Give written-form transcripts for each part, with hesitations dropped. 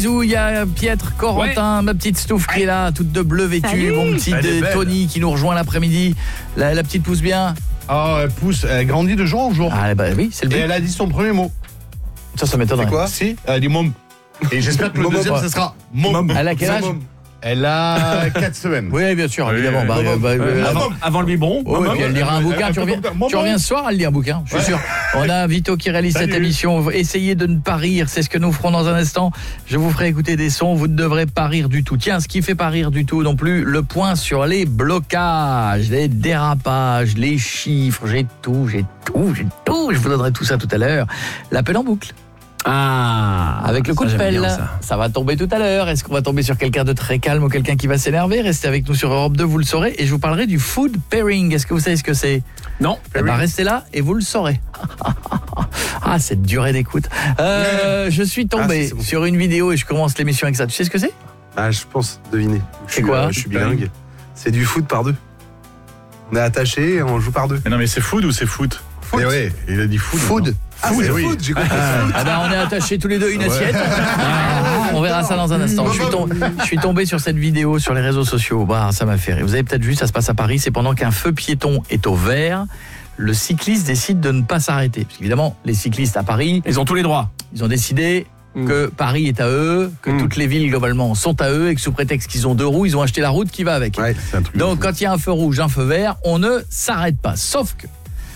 Il y a Pietre, Corentin, ma petite Stouff qui est là, toute de bleu vêtue. Salut. Mon petit Tony qui nous rejoint l'après-midi. La petite pousse bien. Ah, elle pousse, elle grandit de jour en jour. Ah bah oui, c'est le Et but. elle a dit son premier mot. Ça m'étonnerait. C'est quoi? Si, elle a dit mom. Et j'espère que le deuxième, ça sera mom. Elle a quel âge? Elle a 4 semaines. Oui, bien sûr, évidemment. Avant le biberon. Oh, et puis elle lira un bouquin, tu reviens ce soir, elle lit un bouquin, je suis sûr. On a Vito qui réalise cette émission. Essayez de ne pas rire, c'est ce que nous ferons dans un instant. Je vous ferai écouter des sons, vous ne devrez pas rire du tout. Tiens, ce qui fait pas rire du tout non plus, le point sur les blocages, les dérapages, les chiffres, j'ai tout. Je vous donnerai tout ça tout à l'heure. L'appel en boucle. Avec le coup de pelle, ça va tomber tout à l'heure. Est-ce qu'on va tomber sur quelqu'un de très calme ou quelqu'un qui va s'énerver? Restez avec nous sur Europe 2, vous le saurez. Et je vous parlerai du food pairing. Est-ce que vous savez ce que c'est? Non. Eh ben, restez là et vous le saurez. Ah, cette durée d'écoute. Je suis tombé sur une vidéo et je commence l'émission avec ça. Tu sais ce que c'est? Ah, je pense deviner. C'est quoi? Je suis bilingue. C'est du foot par deux. On est attaché et on joue par deux. Mais non, mais c'est food ou c'est foot? Et ouais, il a dit food. Food. Ah, c'est foot, j'ai compris. Ah ben, on est attachés tous les deux une assiette. On verra ça dans un instant. Je suis tombé sur cette vidéo sur les réseaux sociaux. Bah, ça m'a fait rire. Vous avez peut-être vu, ça se passe à Paris. C'est pendant qu'un feu piéton est au vert, le cycliste décide de ne pas s'arrêter. Parce qu'évidemment, les cyclistes à Paris, Ils ont tous les droits. ils ont décidé que Paris est à eux, que toutes les villes globalement sont à eux et que sous prétexte qu'ils ont deux roues, ils ont acheté la route qui va avec. Ouais, c'est un truc. Donc quand il y a un feu rouge, un feu vert, on ne s'arrête pas. Sauf que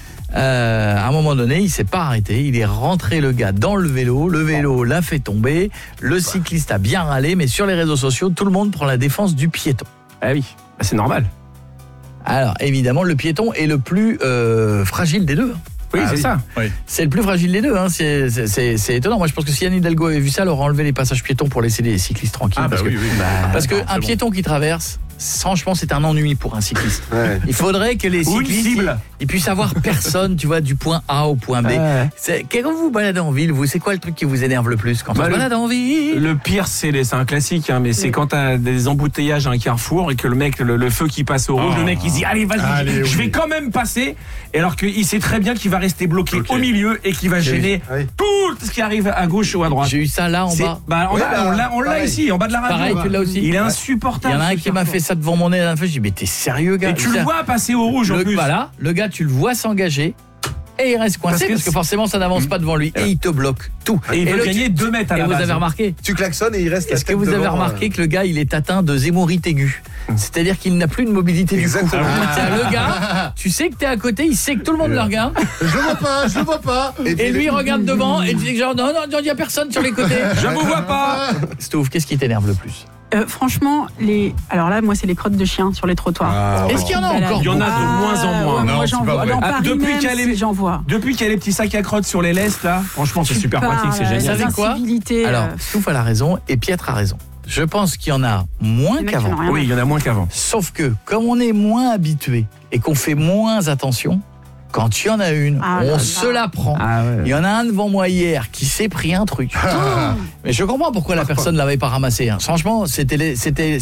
à un moment donné, il s'est pas arrêté, il est rentré le gars dans le vélo l'a fait tomber, le cycliste a bien râlé, mais sur les réseaux sociaux, tout le monde prend la défense du piéton. Ah oui, c'est normal. Alors évidemment, le piéton est le plus fragile des deux. Oui, c'est ça. Oui. C'est le plus fragile des deux, hein. C'est étonnant. Moi, je pense que si Anne Hidalgo avait vu ça, elle aurait enlevé les passages piétons pour laisser les cyclistes tranquilles. Ah bah oui. Parce que un c'est piéton qui traverse, franchement, c'est un ennui pour un cycliste. Ouais. Il faudrait que les Ou une cyclistes cible. ils puissent avoir personne, tu vois, du point A au point B. Quand vous vous baladez en ville, c'est quoi le truc qui vous énerve le plus quand on se balade en ville? Le pire, c'est un classique, hein, mais c'est quand t'as des embouteillages à un carrefour et que le mec, le feu qui passe au rouge, le mec il se dit allez vas-y, je vais quand même passer, et alors qu'il sait très bien qu'il va rester bloqué au milieu et qu'il va gêner tout ce qui arrive à gauche ou à droite. J'ai eu ça là en bas. Bah, on l'a ici, en bas de la radio. Pareil, tu l'as aussi. Il est Il insupportable. y en a un qui m'a fait ça devant mon nez la dernière fois, je dis mais t'es sérieux gars? Et tu le vois passer au rouge en plus. Voilà, le gars tu le vois s'engager et il reste coincé parce que forcément ça n'avance pas devant lui et il te bloque tout. Et il veut gagner 2 mètres à la base. Et vous base. avez remarqué? Tu klaxonnes et il reste la Est-ce que tête vous avez devant, remarqué que le gars il est atteint de zémorite aiguë? C'est-à-dire qu'il n'a plus de mobilité du cou. Exactement. Le gars, tu sais que t'es à côté, il sait que tout le monde le regarde. Je le vois pas. Et lui il regarde devant et dit genre non, il n'y a personne sur les côtés. Je vous vois pas. Stouff, qu'est-ce qui t'énerve le plus? Franchement, alors là, moi, c'est les crottes de chiens sur les trottoirs. Est-ce qu'il y en a encore? Il y en a de moins en moins. Ouais, moi, Non, j'en c'est pas vois. vrai. Dans Paris Depuis même, qu'elle est- j'en vois. Depuis qu'il y a les petits sacs à crottes sur les lestes là, franchement c'est super pratique, c'est Vous génial. savez quoi? Alors, Stouff a la raison et Pietre a raison. Je pense qu'il y en a moins qu'avant. Oui, il y en a moins qu'avant. Sauf que, comme on est moins habitué et qu'on fait moins attention, quand il y en a une, on se la prend. Il y en a un devant moi hier qui s'est pris un truc. Mais je comprends pourquoi la personne ne l'avait pas ramassé. Hein. Franchement, c'était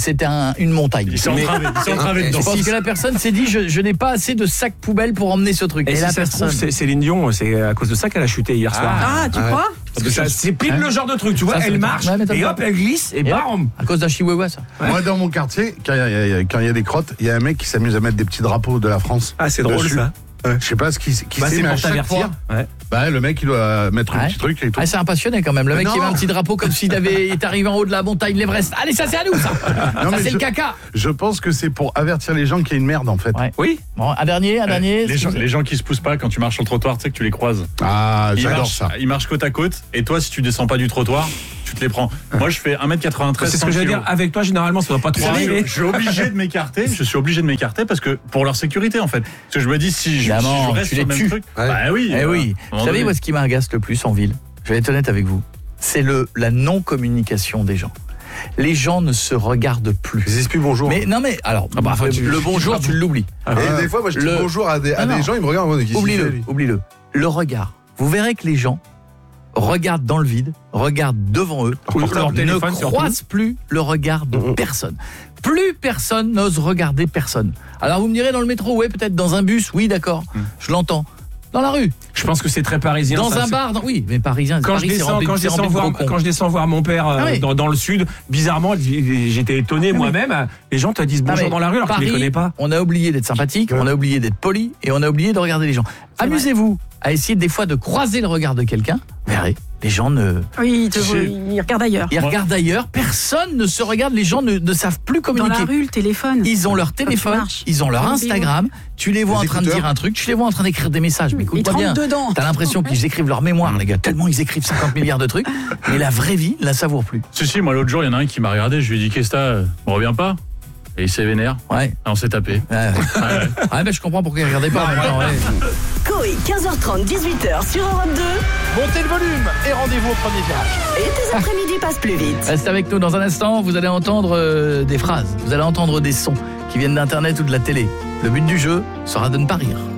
une montagne. Il s'est entravé dedans. Je pense que la personne s'est dit je n'ai pas assez de sacs poubelles pour emmener ce truc. Et si la ça se personne. trouve, Céline Dion, c'est à cause de ça qu'elle a chuté hier soir. Ah, tu crois? Parce que c'est pile le genre de truc, tu vois, Ça, elle c'est- marche Ouais, mais et t'as hop, elle glisse et bam. À cause d'un chihuahua, ça. Moi, dans mon quartier, quand il y a des crottes, il y a un mec qui s'amuse à mettre des petits drapeaux de la France. Ah, c'est drôle dessus. ça. Je sais pas ce qui Bah, c'est, c'est mais à pour chaque t'avertir. fois, Ouais. le mec il doit mettre un Ouais. petit truc et tout. Ah, c'est un passionné quand même. Le mec Non. qui met un petit drapeau comme s'il est arrivé en haut de la montagne l'Everest. Allez, ça c'est à nous ça. Non, Ça mais c'est le caca. Je pense que c'est pour avertir les gens qu'il y a une merde en fait. Ouais. Oui. Bon, un dernier. Les gens qui se poussent pas quand tu marches sur le trottoir, tu sais que tu les croises. Ah, j'adore ça. Ils marchent côte à côte et toi si tu descends pas du trottoir, tu te les prends. Moi je fais 1m93. C'est ce que j'allais dire. Avec toi, généralement, ça va pas trop arriver. Je suis obligé de m'écarter. Je suis obligé de m'écarter parce que pour leur sécurité en fait. Parce que je me dis si je Évidemment, reste tu sur les le même tues. truc. Ouais. Bah oui. Eh oui. À un moment Vous savez donné. moi ce qui m'agace le plus en ville? Je vais être honnête avec vous. C'est la non-communication des gens. Les gens ne se regardent plus. Ils disent plus bonjour. Mais non mais alors le bonjour tu l'oublies. Et des fois, moi, je dis Le- bonjour à des Non. gens, ils me regardent en mode, qu'est-ce qu'il fait, lui Oublie-le. Le regard. Vous verrez que les gens regardent dans le vide, regardent devant eux, Leur ne téléphone, surtout. croisent plus le regard de personne. Plus personne n'ose regarder personne. Alors vous me direz dans le métro, ouais, peut-être dans un bus, oui, d'accord, je l'entends. dans la rue. Je pense que c'est très parisien. Dans un bar, oui, mais parisien. Quand Paris, je descends voir mon père dans le sud, bizarrement, j'étais étonné moi-même. Les gens te disent bonjour dans la rue alors que tu les connais pas. On a oublié d'être sympathique, on a oublié d'être poli et on a oublié de regarder les gens. Amusez-vous à essayer des fois de croiser le regard de quelqu'un. Verrez, les gens ne... Oui, ils regardent ailleurs. Ils regardent ailleurs, personne ne se regarde, les gens ne savent plus communiquer. Dans la rue, le téléphone. Ils ont leur téléphone, ils ont leur Instagram, tu les vois en train de dire un truc, tu les vois en train d'écrire des messages, mais écoute-moi bien, t'as l'impression qu'ils écrivent leur mémoire, les gars, tellement ils écrivent 50 milliards de trucs, mais la vraie vie, ils la savourent plus. Si, moi l'autre jour, il y en a un qui m'a regardé, je lui ai dit, qu'est-ce que t'as, on revient pas? Et il s'est vénère. Ouais. Et on s'est tapé. Ouais, je comprends pourquoi il regardait pas en même temps. Coé, 15h30, 18h sur Europe 2. Montez le volume et rendez-vous au premier virage. Et tes après-midi passent plus vite. Restez avec nous dans un instant, vous allez entendre des phrases, vous allez entendre des sons qui viennent d'internet ou de la télé. Le but du jeu sera de ne pas rire.